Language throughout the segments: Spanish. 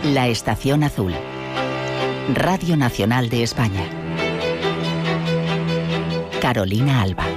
La Estación Azul. Radio Nacional de España. Carolina Alba.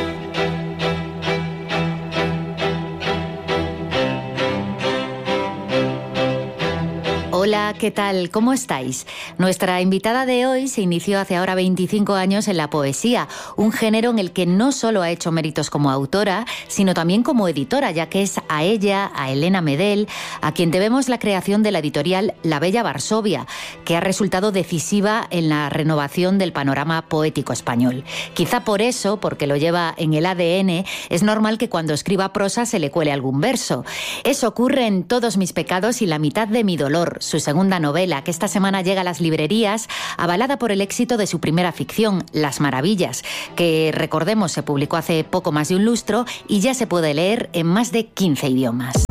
Hola, ¿qué tal? ¿Cómo estáis? Nuestra invitada de hoy se inició hace ahora 25 años en la poesía, un género en el que no solo ha hecho méritos como autora, sino también como editora, ya que es a ella, a Elena Medel, a quien debemos la creación de la editorial La Bella Varsovia, que ha resultado decisiva en la renovación del panorama poético español. Quizá por eso, porque lo lleva en el ADN, es normal que cuando escriba prosa se le cuele algún verso. Eso ocurre en Todos mis pecados y La mitad de mi dolor, su segunda novela, que esta semana llega a las librerías, avalada por el éxito de su primera ficción, Las Maravillas, que, recordemos, se publicó hace poco más de un lustro y ya se puede leer en más de 15 idiomas.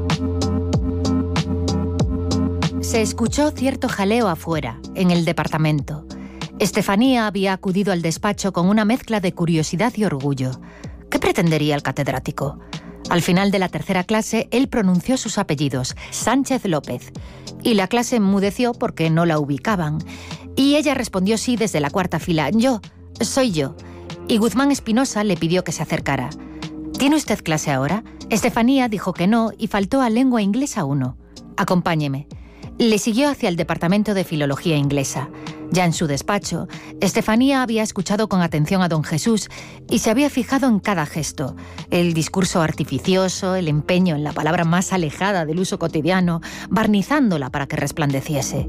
Se escuchó cierto jaleo afuera, en el departamento. Estefanía había acudido al despacho con una mezcla de curiosidad y orgullo. ¿Qué pretendería el catedrático? Al final de la tercera clase, él pronunció sus apellidos, Sánchez López, y la clase enmudeció porque no la ubicaban. Y ella respondió sí desde la cuarta fila, soy yo. Y Guzmán Espinosa le pidió que se acercara. ¿Tiene usted clase ahora? Estefanía dijo que no y faltó a Lengua Inglesa 1. Acompáñeme. Le siguió hacia el departamento de Filología Inglesa. Ya en su despacho, Estefanía había escuchado con atención a don Jesús y se había fijado en cada gesto, el discurso artificioso, el empeño en la palabra más alejada del uso cotidiano, barnizándola para que resplandeciese.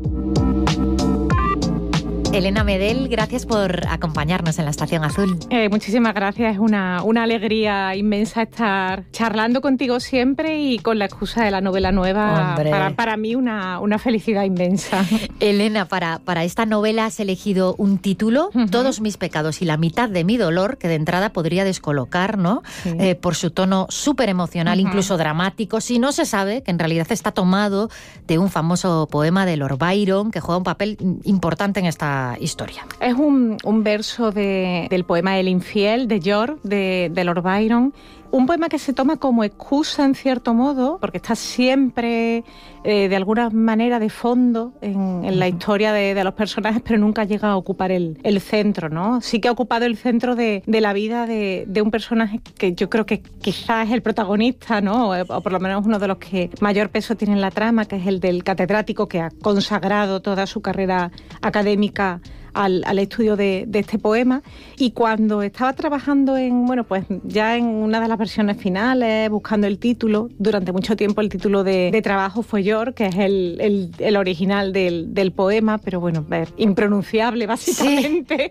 Elena Medel, gracias por acompañarnos en la Estación Azul. Muchísimas gracias, es una alegría inmensa estar charlando contigo siempre y con la excusa de la novela nueva. Para mí una felicidad inmensa. Elena, para esta novela has elegido un título, Todos mis pecados y la mitad de mi dolor, que de entrada podría descolocar, ¿no? Sí. Por su tono súper emocional, incluso dramático, si no se sabe que en realidad está tomado de un famoso poema de Lord Byron, que juega un papel importante en esta historia. Es un verso del poema El infiel de George, de Lord Byron. Un poema que se toma como excusa en cierto modo, porque está siempre de alguna manera de fondo en la historia de los personajes, pero nunca llega a ocupar el centro, ¿no? Sí que ha ocupado el centro de la vida de un personaje que yo creo que quizás es el protagonista, ¿no? O por lo menos uno de los que mayor peso tiene en la trama, que es el del catedrático que ha consagrado toda su carrera académica al estudio de este poema. Y cuando estaba trabajando ya en una de las versiones finales, buscando el título, durante mucho tiempo el título de trabajo fue York, que es el original del poema, pero bueno, impronunciable básicamente.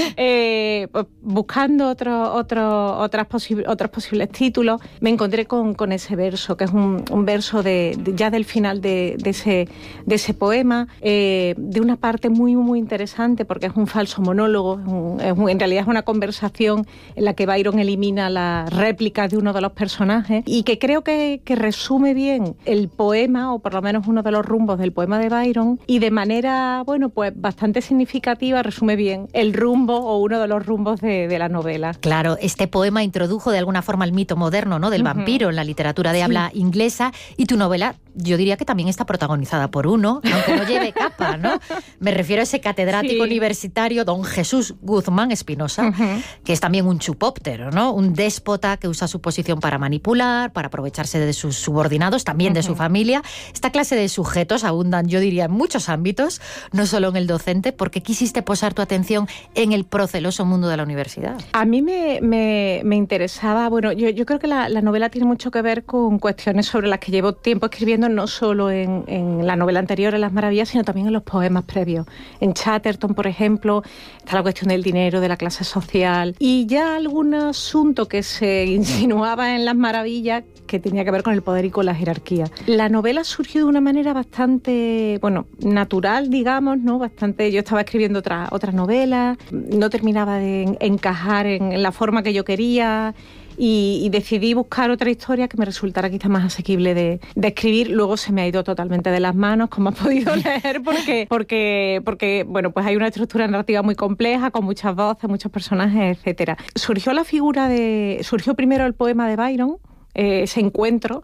Sí. Pues buscando otros posibles títulos, me encontré con ese verso, que es un verso ya del final de ese poema, de una parte muy, muy interesante, porque es un falso monólogo, en realidad es una conversación en la que Byron elimina la réplica de uno de los personajes y que creo que resume bien el poema, o por lo menos uno de los rumbos del poema de Byron, y de manera, bastante significativa resume bien el rumbo o uno de los rumbos de la novela. Claro, este poema introdujo de alguna forma el mito moderno, ¿no?, del vampiro en la literatura de habla inglesa, y tu novela, yo diría que también está protagonizada por uno, aunque no lleve capa, ¿no? Me refiero a ese catedrático universitario, don Jesús Guzmán Espinosa, que es también un chupóptero, ¿no? Un déspota que usa su posición para manipular, para aprovecharse de sus subordinados, también de su familia. Esta clase de sujetos abundan, yo diría, en muchos ámbitos, no solo en el docente. ¿Por qué quisiste posar tu atención en el proceloso mundo de la universidad? A mí me interesaba, yo creo que la novela tiene mucho que ver con cuestiones sobre las que llevo tiempo escribiendo, no solo en la novela anterior, en Las Maravillas, sino también en los poemas previos. En Chatterton, por ejemplo, está la cuestión del dinero, de la clase social, y ya algún asunto que se insinuaba en Las Maravillas que tenía que ver con el poder y con la jerarquía. La novela surgió de una manera bastante, natural, digamos, ¿no? Yo estaba escribiendo otra novela, no terminaba de encajar en la forma que yo quería, y decidí buscar otra historia que me resultara quizá más asequible de escribir. Luego se me ha ido totalmente de las manos, como has podido leer, porque pues hay una estructura narrativa muy compleja, con muchas voces, muchos personajes, etcétera. Surgió primero el poema de Byron, ese encuentro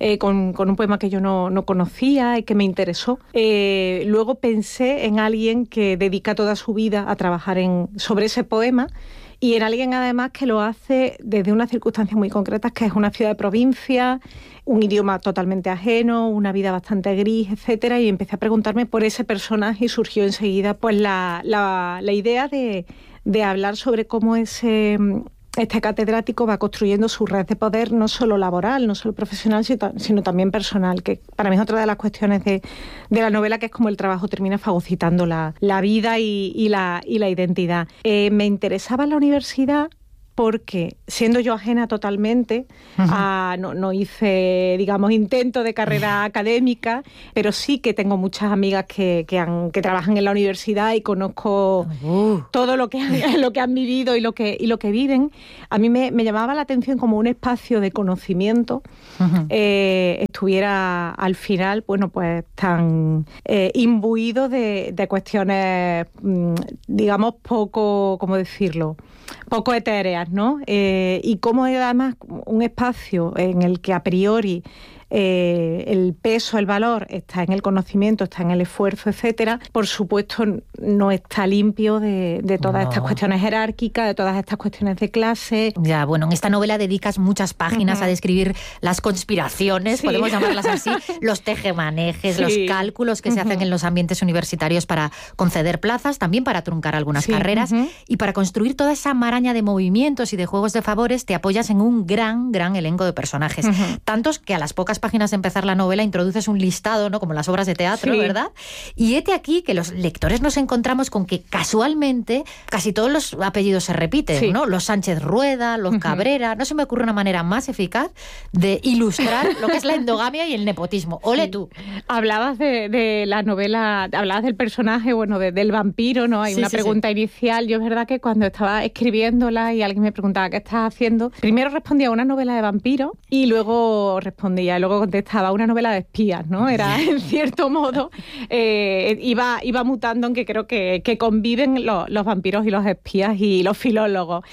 con un poema que yo no conocía y que me interesó. Luego pensé en alguien que dedica toda su vida a trabajar sobre ese poema, y en alguien además que lo hace desde unas circunstancias muy concretas, que es una ciudad de provincia, un idioma totalmente ajeno, una vida bastante gris, etcétera, y empecé a preguntarme por ese personaje y surgió enseguida pues la idea de hablar sobre cómo este catedrático va construyendo su red de poder, no solo laboral, no solo profesional, sino también personal, que para mí es otra de las cuestiones de la novela, que es como el trabajo termina fagocitando la vida y la identidad. Me interesaba la universidad porque, siendo yo ajena totalmente, no hice, digamos, intento de carrera académica, pero sí que tengo muchas amigas que trabajan en la universidad y conozco todo lo que han vivido y lo que viven. A mí me llamaba la atención como un espacio de conocimiento estuviera al final, bueno, pues tan imbuido de cuestiones, digamos, poco, ¿cómo decirlo?, poco etéreas, ¿no? Y cómo es además un espacio en el que a priori el peso, el valor está en el conocimiento, está en el esfuerzo, etcétera, por supuesto no está limpio de todas estas cuestiones jerárquicas, de todas estas cuestiones de clase. Ya, bueno, en esta novela dedicas muchas páginas a describir las conspiraciones, podemos llamarlas así, los tejemanejes, los cálculos que se hacen en los ambientes universitarios para conceder plazas, también para truncar algunas carreras, y para construir toda esa maraña de movimientos y de juegos de favores te apoyas en un gran elenco de personajes, tantos que a las pocas páginas de empezar la novela introduces un listado, ¿no?, como las obras de teatro, ¿verdad? Y hete aquí que los lectores nos encontramos con que casualmente casi todos los apellidos se repiten, ¿no? Los Sánchez Rueda, los Cabrera. No se me ocurre una manera más eficaz de ilustrar lo que es la endogamia y el nepotismo. ¡Ole tú! Hablabas de la novela, hablabas del personaje, bueno, del vampiro, ¿no? Hay una pregunta inicial. Yo es verdad que cuando estaba escribiéndola y alguien me preguntaba ¿qué estás haciendo?, primero respondía a una novela de vampiros y luego contestaba una novela de espías, ¿no? Era, en cierto modo, iba mutando, aunque creo que conviven los vampiros y los espías y los filólogos.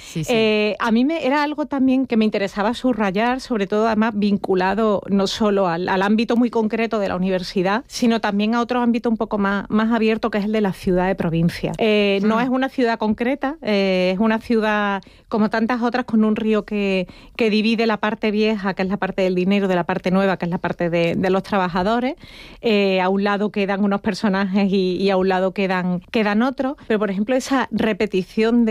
A mí era algo también que me interesaba subrayar, sobre todo además vinculado no solo al ámbito muy concreto de la universidad, sino también a otro ámbito un poco más abierto, que es el de la ciudad de provincia. No es una ciudad concreta, es una ciudad como tantas otras, con un río que divide la parte vieja, que es la parte del dinero, de la parte nueva, que es la parte de los trabajadores. A un lado quedan unos personajes y a un lado quedan otros. Pero, por ejemplo, esa repetición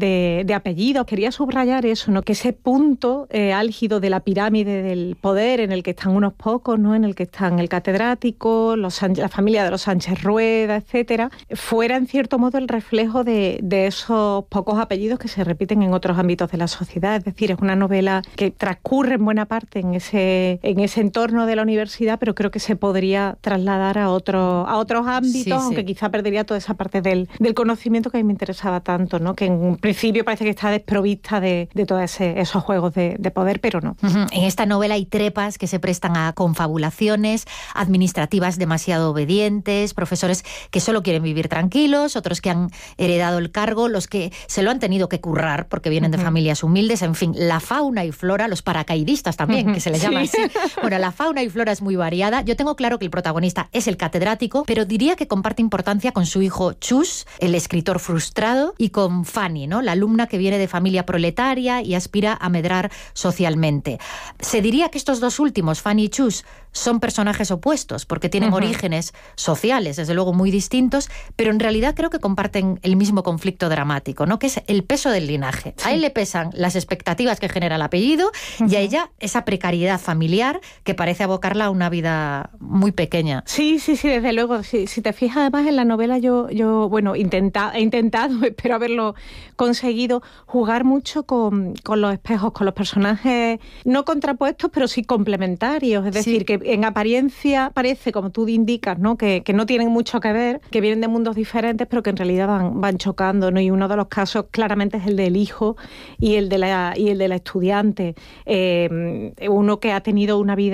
de apellidos, quería subrayar eso, ¿no?, que ese punto álgido de la pirámide del poder, en el que están unos pocos, ¿no?, en el que están el catedrático, la familia de los Sánchez Rueda, etcétera, fuera, en cierto modo, el reflejo de esos pocos apellidos que se repiten en otros ámbitos de la sociedad. Es decir, es una novela que transcurre en buena parte en ese entorno de la universidad, pero creo que se podría trasladar a otros ámbitos, aunque quizá perdería toda esa parte del conocimiento que a mí me interesaba tanto, ¿no?, que en un principio parece que está desprovista de todos esos juegos de poder, pero no. En esta novela hay trepas que se prestan a confabulaciones, administrativas demasiado obedientes, profesores que solo quieren vivir tranquilos, otros que han heredado el cargo, los que se lo han tenido que currar porque vienen de familias humildes, en fin, la fauna y flora, los paracaidistas también, que se les llama así. Bueno, la fauna y flora es muy variada. Yo tengo claro que el protagonista es el catedrático, pero diría que comparte importancia con su hijo Chus, el escritor frustrado, y con Fanny, ¿no?, la alumna que viene de familia proletaria y aspira a medrar socialmente. Se diría que estos dos últimos, Fanny y Chus, son personajes opuestos, porque tienen orígenes sociales, desde luego muy distintos, pero en realidad creo que comparten el mismo conflicto dramático, ¿no?, que es el peso del linaje. A él le pesan las expectativas que genera el apellido y a ella esa precariedad familiar que parece abocarla a una vida muy pequeña. Sí, desde luego. Si te fijas, además, en la novela yo bueno, he intentado, espero haberlo conseguido, jugar mucho con los espejos, con los personajes no contrapuestos, pero sí complementarios. Es decir, que en apariencia parece, como tú indicas, ¿no?, que no tienen mucho que ver, que vienen de mundos diferentes, pero que en realidad van chocando, ¿no? Y uno de los casos claramente es el del hijo y el de la estudiante. Uno que ha tenido una vida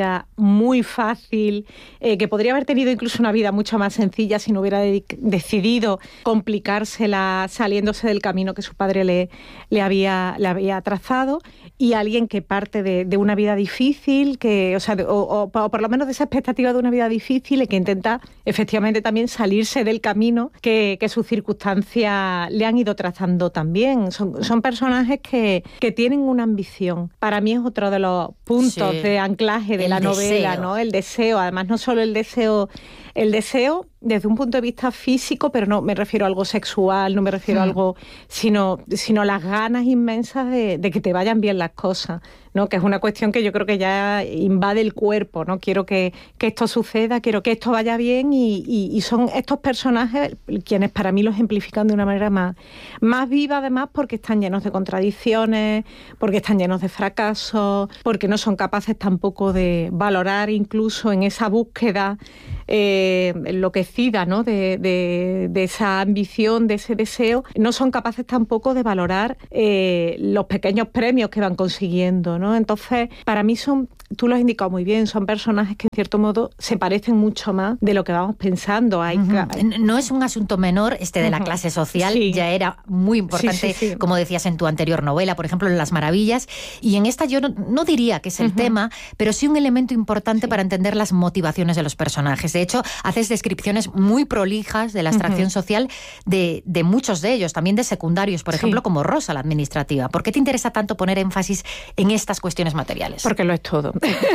vida muy fácil, que podría haber tenido incluso una vida mucho más sencilla si no hubiera decidido complicársela saliéndose del camino que su padre le había trazado, y alguien que parte de una vida difícil, o por lo menos de esa expectativa de una vida difícil, y que intenta efectivamente también salirse del camino que sus circunstancias le han ido trazando también. Son personajes que tienen una ambición. Para mí es otro de los puntos de anclaje de la novela, ¿no? El deseo. Además, no solo el deseo desde un punto de vista físico, pero no me refiero a algo sexual, no me refiero a algo, sino las ganas inmensas de que te vayan bien las cosas, ¿no? Que es una cuestión que yo creo que ya invade el cuerpo, ¿no? Quiero que esto suceda, quiero que esto vaya bien, y son estos personajes quienes para mí lo ejemplifican de una manera más viva, además, porque están llenos de contradicciones, porque están llenos de fracasos, porque no son capaces tampoco de valorar incluso en esa búsqueda enloquecida, ¿no? de esa ambición, de ese deseo, no son capaces tampoco de valorar los pequeños premios que van consiguiendo, ¿no? Entonces, para mí tú lo has indicado muy bien, son personajes que en cierto modo se parecen mucho más de lo que vamos pensando. No es un asunto menor de la clase social, ya era muy importante, como decías en tu anterior novela, por ejemplo, en Las Maravillas, y en esta yo no diría que es el tema, pero sí un elemento importante para entender las motivaciones de los personajes. De hecho, haces descripciones muy prolijas de la extracción social de muchos de ellos, también de secundarios, por ejemplo, como Rosa, la administrativa. ¿Por qué te interesa tanto poner énfasis en estas cuestiones materiales? Porque lo es todo.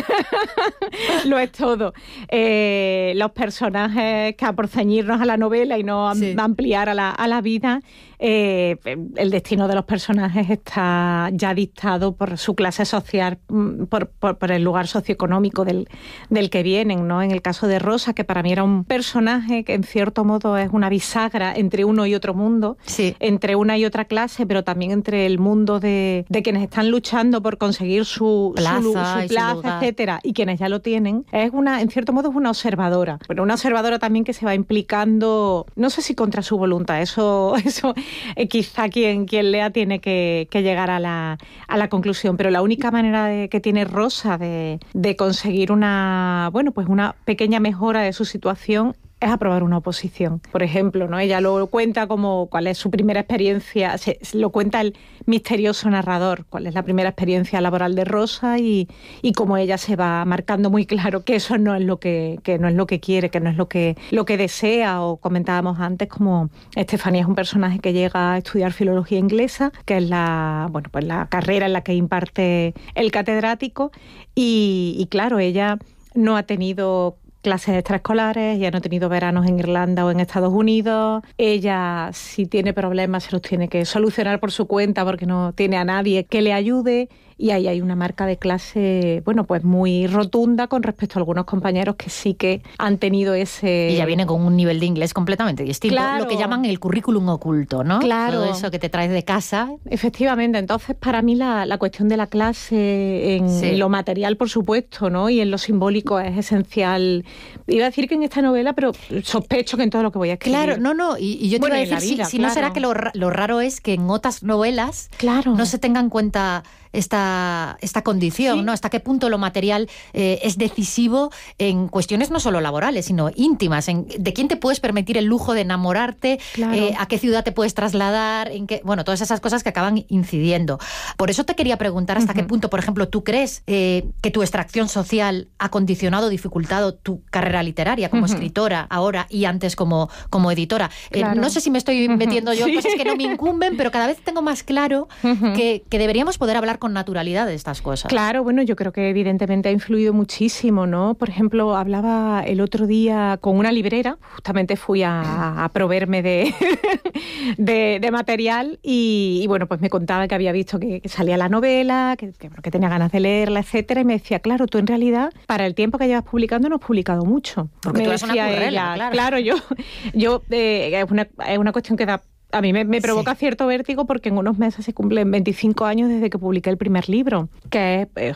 Lo es todo. Los personajes, que por ceñirnos a la novela y no ampliar a la vida, el destino de los personajes está ya dictado por su clase social, por el lugar socioeconómico del que vienen, ¿no? En el caso de Rosa, que para mí era un personaje que en cierto modo es una bisagra entre uno y otro mundo, entre una y otra clase, pero también entre el mundo de quienes están luchando por conseguir su plaza, etcétera, y quienes ya lo tienen, en cierto modo es una observadora, pero una observadora también que se va implicando, no sé si contra su voluntad, eso quizá quien lea tiene que llegar a la conclusión, pero la única manera que tiene Rosa de conseguir una pequeña mejora de su situación es aprobar una oposición. Por ejemplo, ¿no? Ella lo cuenta como cuál es su primera experiencia, lo cuenta el misterioso narrador, cuál es la primera experiencia laboral de Rosa, y cómo ella se va marcando muy claro que eso no es lo que no es lo que quiere, que no es lo que desea. O comentábamos antes como Estefanía es un personaje que llega a estudiar filología inglesa, que es la carrera en la que imparte el catedrático, y claro, ella no ha tenido clases extraescolares, ya no ha tenido veranos en Irlanda o en Estados Unidos. Ella, si tiene problemas, se los tiene que solucionar por su cuenta porque no tiene a nadie que le ayude. Y ahí hay una marca de clase, muy rotunda con respecto a algunos compañeros que sí que han tenido ese... Y ya viene con un nivel de inglés completamente distinto. Claro. Lo que llaman el currículum oculto, ¿no? Claro. Todo eso que te traes de casa. Efectivamente. Entonces, para mí la cuestión de la clase en lo material, por supuesto, ¿no? Y en lo simbólico es esencial. Iba a decir que en esta novela, pero sospecho que en todo lo que voy a escribir. Claro, no. Y yo te iba a decir, si no será que lo raro es que en otras novelas no se tenga en cuenta esta condición, ¿no? Hasta qué punto lo material es decisivo en cuestiones no solo laborales, sino íntimas, de quién te puedes permitir el lujo de enamorarte, a qué ciudad te puedes trasladar, todas esas cosas que acaban incidiendo. Por eso te quería preguntar hasta qué punto, por ejemplo, tú crees que tu extracción social ha condicionado, dificultado tu carrera literaria como escritora ahora y antes como editora. No sé si me estoy metiendo yo en cosas que no me incumben, pero cada vez tengo más claro que deberíamos poder hablar con naturalidad de estas cosas. Claro, yo creo que evidentemente ha influido muchísimo, ¿no? Por ejemplo, hablaba el otro día con una librera, justamente fui a proveerme de material y me contaba que había visto que salía la novela, que tenía ganas de leerla, etcétera, y me decía, claro, tú en realidad, para el tiempo que llevas publicando, no has publicado mucho. Porque tú eres una currela, claro, yo es una cuestión que da A mí me provoca cierto vértigo porque en unos meses se cumplen 25 años desde que publiqué el primer libro, que es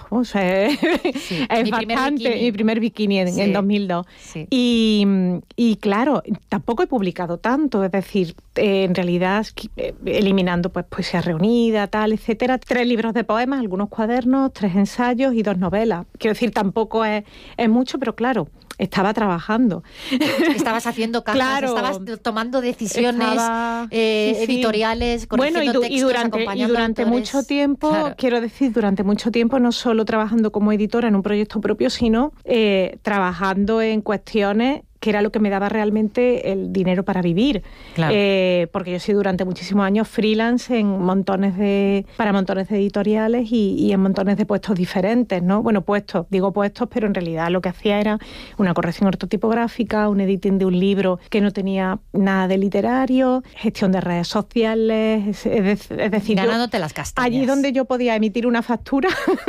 bastante, mi primer bikini en 2002. Sí. Y claro, tampoco he publicado tanto, es decir, en realidad eliminando pues poesía reunida, tal, etcétera, 3 libros de poemas, algunos cuadernos, 3 ensayos y 2 novelas. Quiero decir, tampoco es mucho, pero claro, estaba trabajando. Estabas haciendo cajas, claro, estabas tomando decisiones editoriales, corrigiendo textos, acompañando durante mucho tiempo, claro. Quiero decir, durante mucho tiempo no solo trabajando como editora en un proyecto propio, sino trabajando en cuestiones que era lo que me daba realmente el dinero para vivir. Claro. Porque yo he sido durante muchísimos años freelance para montones de editoriales y en montones de puestos diferentes, ¿no? Bueno, digo puestos, pero en realidad lo que hacía era una corrección ortotipográfica, un editing de un libro que no tenía nada de literario, gestión de redes sociales, es decir... Ganándote las castañas. Allí donde yo podía emitir una factura,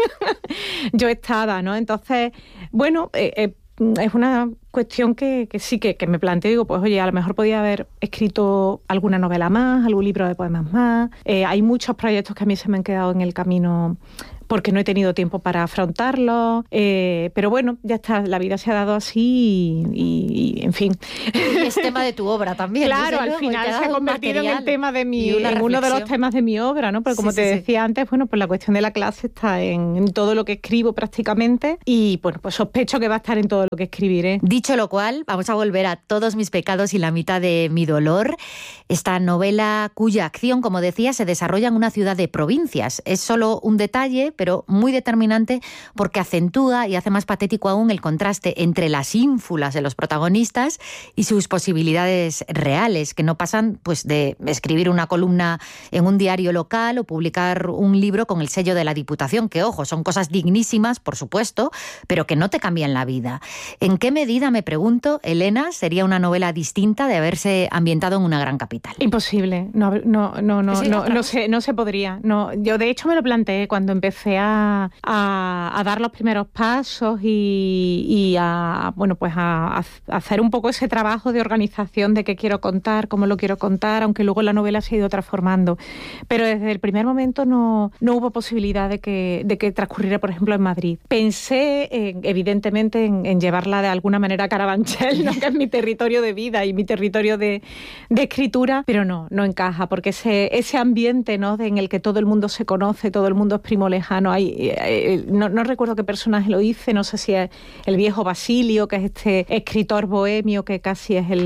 yo estaba, ¿no? Entonces, bueno... es una cuestión que sí que me planteo, digo, pues oye, a lo mejor podía haber escrito alguna novela más, algún libro de poemas más. Hay muchos proyectos que a mí se me han quedado en el camino porque no he tenido tiempo para afrontarlos, pero bueno, ya está, la vida se ha dado así y en fin. Y es tema de tu obra también. Claro, al final se ha convertido en el tema de en uno de los temas de mi obra, ¿no? Porque como te decía antes, bueno, pues la cuestión de la clase está en todo lo que escribo prácticamente y bueno, pues sospecho que va a estar en todo lo que escribiré. Dicho lo cual, vamos a volver a Todos mis pecados y la mitad de mi dolor. Esta novela cuya acción, como decía, se desarrolla en una ciudad de provincias. Es solo un detalle, pero muy determinante porque acentúa y hace más patético aún el contraste entre las ínfulas de los protagonistas y sus posibilidades reales, que no pasan pues de escribir una columna en un diario local o publicar un libro con el sello de la Diputación, que ojo, son cosas dignísimas, por supuesto, pero que no te cambian la vida. ¿En qué medida, me pregunto, Elena, sería una novela distinta de haberse ambientado en una gran capital? Imposible, no se podría. No, yo de hecho me lo planteé cuando empecé a dar los primeros pasos y a hacer un poco ese trabajo de organización de qué quiero contar, cómo lo quiero contar, aunque luego la novela se ha ido transformando. Pero desde el primer momento no hubo posibilidad de que transcurriera, por ejemplo, en Madrid. Pensé, evidentemente, en llevarla de alguna manera a Carabanchel, ¿no? Que es mi territorio de vida y mi territorio de escritura, pero no encaja, porque ese ambiente, ¿no? en el que todo el mundo se conoce, todo el mundo es primo lejano. No recuerdo qué personaje lo dice, no sé si es el viejo Basilio, que es este escritor bohemio que casi es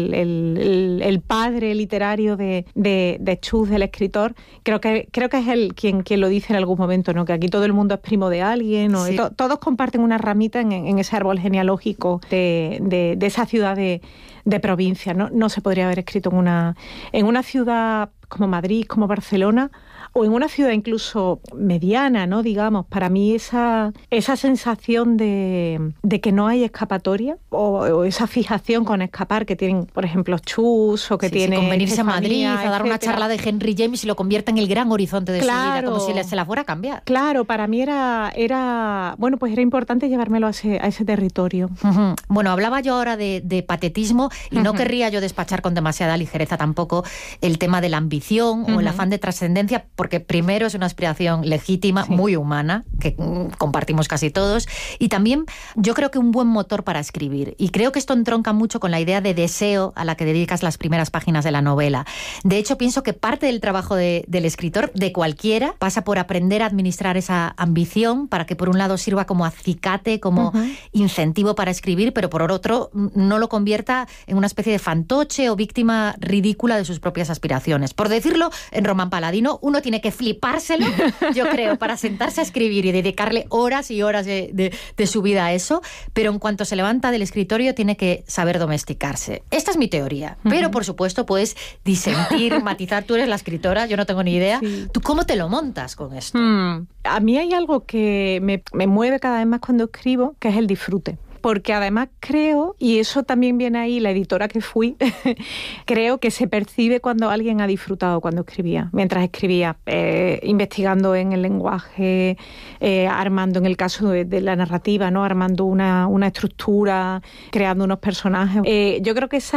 el padre literario de Chus, del escritor. Creo que es él quien lo dice en algún momento, ¿no? Que aquí todo el mundo es primo de alguien, ¿no? Sí. Todos comparten una ramita en ese árbol genealógico de esa ciudad de provincia, ¿no? No se podría haber escrito en una ciudad como Madrid, como Barcelona, o en una ciudad incluso mediana, ¿no? Digamos, para mí esa sensación de que no hay escapatoria o esa fijación con escapar que tienen, por ejemplo, Chus o que tienen... con venirse a Madrid a dar una charla de Henry James y lo convierte en el gran horizonte de su vida, como si se la fuera a cambiar. Claro, para mí era importante llevármelo a ese territorio. Uh-huh. Bueno, hablaba yo ahora de patetismo y no querría yo despachar con demasiada ligereza tampoco el tema de la ambición o el afán de trascendencia, porque primero es una aspiración legítima, muy humana, que compartimos casi todos, y también yo creo que un buen motor para escribir. Y creo que esto entronca mucho con la idea de deseo a la que dedicas las primeras páginas de la novela. De hecho, pienso que parte del trabajo del escritor, de cualquiera, pasa por aprender a administrar esa ambición para que por un lado sirva como acicate, como incentivo para escribir, pero por otro no lo convierta en una especie de fantoche o víctima ridícula de sus propias aspiraciones. Por decirlo en Román Paladino, uno tiene que flipárselo, yo creo, para sentarse a escribir y dedicarle horas y horas de su vida a eso, pero en cuanto se levanta del escritorio tiene que saber domesticarse. Esta es mi teoría, pero por supuesto puedes disentir, matizar. Tú eres la escritora, yo no tengo ni idea. Sí. ¿Tú cómo te lo montas con esto? A mí hay algo que me mueve cada vez más cuando escribo, que es el disfrute. porque además creo, y eso también viene ahí, la editora que fui, creo que se percibe cuando alguien ha disfrutado cuando escribía, mientras escribía, investigando en el lenguaje, armando en el caso de la narrativa, ¿no? Armando una estructura, creando unos personajes. Yo creo que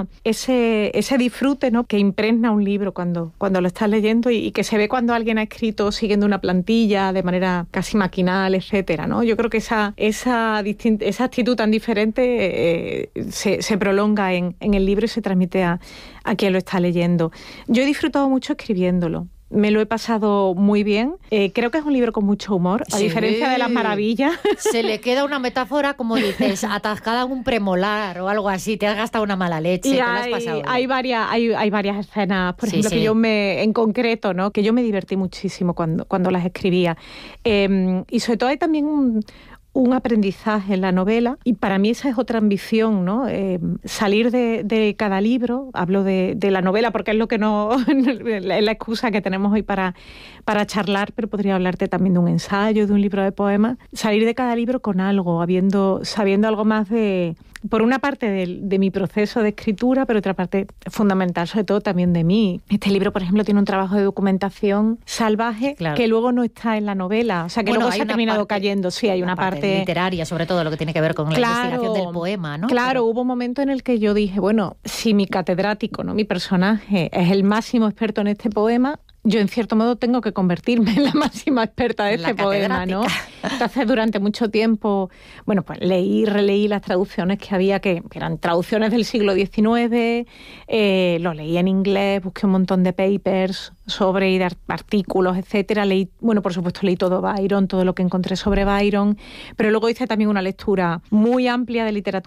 ese disfrute, ¿no? Que impregna un libro cuando lo estás leyendo y que se ve cuando alguien ha escrito siguiendo una plantilla de manera casi maquinal, etcétera, ¿no? Yo creo que esa actitud tan diferente se prolonga en el libro y se transmite a quien lo está leyendo. Yo he disfrutado mucho escribiéndolo. Me lo he pasado muy bien. Creo que es un libro con mucho humor, a diferencia de Las Maravillas. Se le queda una metáfora, como dices, atascada en un premolar o algo así. Te has gastado una mala leche, te lo has pasado bien. Hay varias escenas, por ejemplo, que yo en concreto, ¿no? Que yo me divertí muchísimo cuando las escribía. Y sobre todo hay también un aprendizaje en la novela, y para mí esa es otra ambición, ¿no? Salir de cada libro, hablo de la novela porque es lo que es la excusa que tenemos hoy para charlar, pero podría hablarte también de un ensayo, de un libro de poemas, salir de cada libro con algo, sabiendo algo más por una parte de mi proceso de escritura, pero otra parte fundamental, sobre todo también de mí. Este libro, por ejemplo, tiene un trabajo de documentación salvaje, claro, que luego no está en la novela, o sea, que luego se ha terminado cayendo. Sí, hay una parte literaria, sobre todo lo que tiene que ver con la investigación del poema, ¿no? Claro, hubo un momento en el que yo dije, bueno, si mi catedrático, ¿no? Mi personaje es el máximo experto en este poema, yo en cierto modo tengo que convertirme en la máxima experta de este poema, ¿no? Entonces, durante mucho tiempo, bueno, pues leí y releí las traducciones que había, que eran traducciones del siglo XIX, lo leí en inglés, busqué un montón de papers sobre y de artículos, etcétera. Leí, bueno, por supuesto leí todo Byron, todo lo que encontré sobre Byron, pero luego hice también una lectura muy amplia de literatura